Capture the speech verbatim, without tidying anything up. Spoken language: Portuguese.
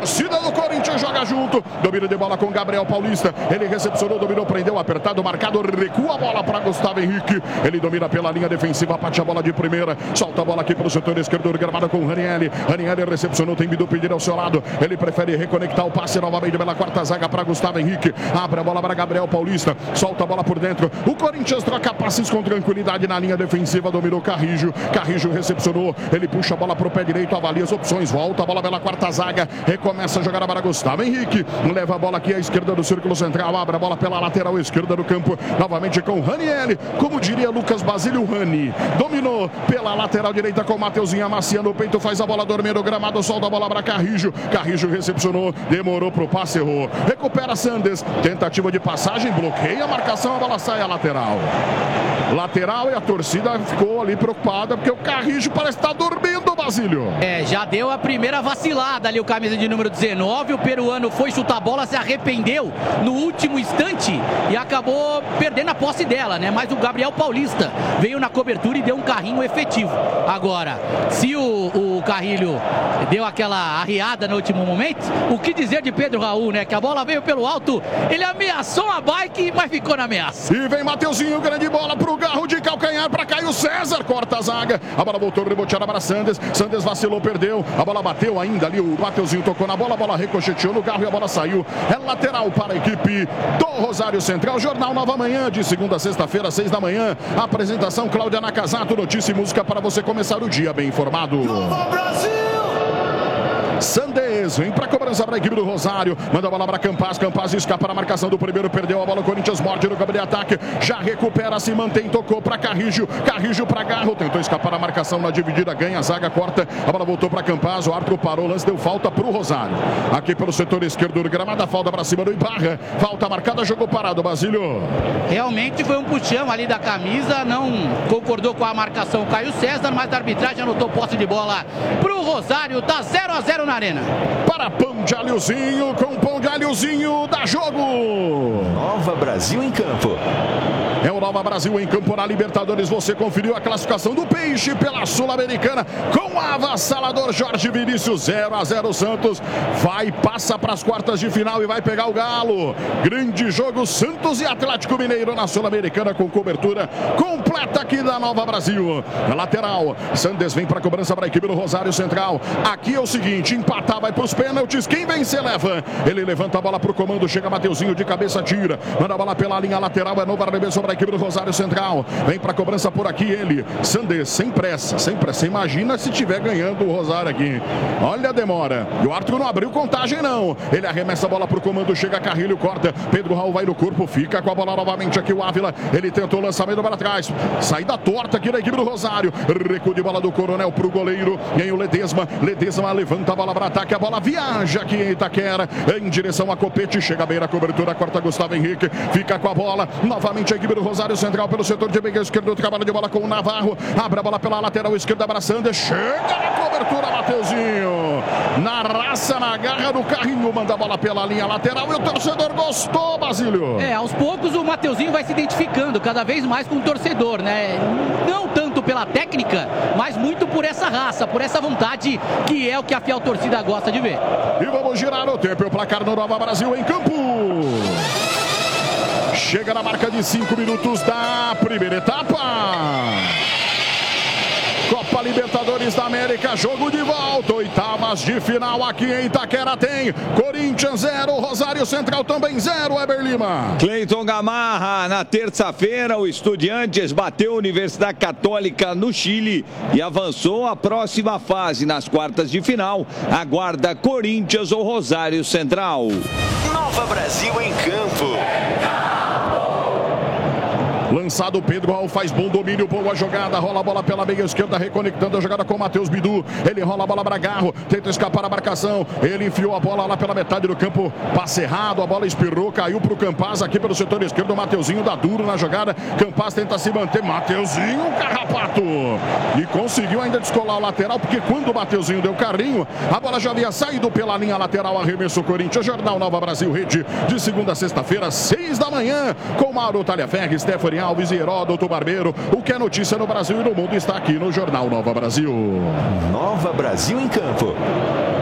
torcida do Corinthians joga junto. Domínio de bola com Gabriel Paulista. Ele recepcionou, dominou, prendeu, apertado, marcado, recua a bola para Gustavo Henrique. Ele domina pela linha defensiva, bate a bola de primeira, solta a bola aqui pelo setor esquerdo do gramado com Ranieri. Ranieri recepcionou, tem Bidu pedir ao seu lado. Ele prefere reconectar o passe novamente pela quarta zaga para Gustavo Henrique. Abre a bola para Gabriel Paulista, solta a bola por dentro. O Corinthians troca passes com tranquilidade na linha defensiva, dominou Carrijo. Carrijo recepcionou, ele puxa a bola para o pé direito, avalia as opções, volta a bola pela quarta zaga, recomeça a jogar para Gustavo Henrique. Leva a bola aqui à esquerda do círculo central, abre a bola pela lateral esquerda do campo, novamente com Ranieri. Como diria Lucas Basílio, Rani dominou pela lateral direita com Mateuzinho, amaciando o peito, faz a bola dormir no gramado, solta a bola para Carrijo. Carrijo recepcionou, demorou pro passe, errou. Recupera Sandes, tentativa de passagem, bloqueia a marcação, a bola sai a lateral. Lateral e a torcida ficou ali preocupada porque o Carrijo parece estar dormindo, Basílio. É, já deu a primeira vacilada ali o camisa de número dezenove. O peruano foi chutar a bola, se arrependeu no último instante e acabou perdendo a posse dela, né? Mas o Gabriel Paulista veio na cobertura e deu um carrinho efetivo. Agora, se o, o Carrilho deu aquela arriada no último momento, o que dizer de Pedro Raul, né? Que a bola veio pelo alto, ele ameaçou a bike, mas ficou na ameaça. E vem Mateuzinho, grande bola pro Garro de calcanhar para Caio César, corta a zaga, a bola voltou reboteada para Sandes, Sandes vacilou, perdeu, a bola bateu ainda ali, o Mateuzinho tocou na bola, a bola ricocheteou no Garro e a bola saiu. É lateral para a equipe do Rosário Central. Jornal Nova Manhã, de segunda a sexta-feira, seis da manhã. Apresentação Cláudia Nakazato, notícia e música para você começar o dia bem informado. Nova Brasil! Sandes vem para cobrança para a equipe do Rosário, manda a bola para Campaz, Campaz escapa na marcação do primeiro, perdeu a bola, o Corinthians morde no campo de ataque, já recupera, se mantém, tocou para Carrijo, Carrijo para Garro, tentou escapar a marcação na dividida, ganha a zaga, corta, a bola voltou para Campaz, o árbitro parou, o lance deu falta para o Rosário. Aqui pelo setor esquerdo do gramado, a falta para cima do Ibarra, falta marcada, jogou parado, Basílio. Realmente foi um puxão ali da camisa, não concordou com a marcação Caio César, mas a arbitragem anotou posse de bola pro Rosário, tá zero a zero na arena. Para Pão de Alhozinho, com Pão de Alhozinho, dá jogo. Nova Brasil em campo. É o Nova Brasil em campo na Libertadores. Você conferiu a classificação do Peixe pela Sul-Americana com o avassalador Jorge Vinícius, zero a zero Santos. Vai, passa para as quartas de final e vai pegar o Galo. Grande jogo, Santos e Atlético Mineiro na Sul-Americana com cobertura completa aqui da Nova Brasil. Na lateral, Sandes vem para a cobrança para a equipe do Rosário Central. Aqui é o seguinte, empatar vai para os pênaltis, quem vencer leva. Ele levanta a bola para o comando, chega Mateuzinho de cabeça, tira, manda a bola pela linha lateral, é novo arremesso para a equipe do Rosário Central. Vem para a cobrança por aqui ele, Sandes, sem pressa, sem pressa. Imagina se tiver ganhando o Rosário aqui. Olha a demora. E o árbitro não abriu contagem não. Ele arremessa a bola para o comando, chega Carrilho, corta. Pedro Raul vai no corpo, fica com a bola novamente aqui o Ávila. Ele tentou o lançamento para trás. Saída torta aqui da equipe do Rosário. Recuo de bola do Coronel para o goleiro. E aí o Ledesma, Ledesma levanta a bola para ataque. A bola viaja aqui em Itaquera, em direção a Copete. Chega a beira, a cobertura, corta Gustavo Henrique. Fica com a bola. Novamente a equipe do Rosário Central pelo setor de meio esquerdo, trabalho de bola com o Navarro, abre a bola pela lateral esquerda, abraçando, chega na cobertura, Mateuzinho, na raça, na garra do carrinho, manda a bola pela linha lateral e o torcedor gostou, Basílio. É, aos poucos o Mateuzinho vai se identificando cada vez mais com o torcedor, né? Não tanto pela técnica, mas muito por essa raça, por essa vontade, que é o que a fiel torcida gosta de ver. E vamos girar o tempo e o placar no Nova Brasil em campo. Chega na marca de cinco minutos da primeira etapa. Copa Libertadores da América, jogo de volta, oitavas de final aqui em Itaquera tem Corinthians zero, Rosário Central também zero, Eber Lima. Cleiton Gamarra, na terça-feira o Estudiantes bateu a Universidade Católica no Chile e avançou à próxima fase nas quartas de final. Aguarda Corinthians ou Rosário Central. Nova Brasil em campo. Lançado, Pedro Raul faz bom domínio, boa jogada, rola a bola pela meia esquerda, reconectando a jogada com o Matheus Bidu. Ele rola a bola para Garro, tenta escapar a marcação, ele enfiou a bola lá pela metade do campo, passe errado, a bola espirrou, caiu para o Campaz aqui pelo setor esquerdo, o Mateuzinho dá duro na jogada, Campaz tenta se manter, Mateuzinho, carrapato, e conseguiu ainda descolar o lateral, porque quando o Mateuzinho deu carrinho, a bola já havia saído pela linha lateral, arremesso Corinthians. Jornal Nova Brasil, rede de segunda a sexta-feira, seis da manhã, com Mauro Talhaferri, Stephanie Alves e Heródoto Barbeiro. O que é notícia no Brasil e no mundo está aqui no Jornal Nova Brasil. Nova Brasil em campo.